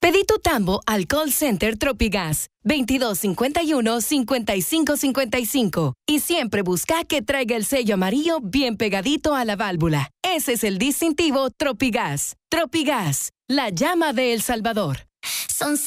Pedí tu tambo al call center Tropigas 2251-5555 y siempre busca que traiga el sello amarillo bien pegadito a la válvula. Ese es el distintivo Tropigas. Tropigas, la llama de El Salvador. Son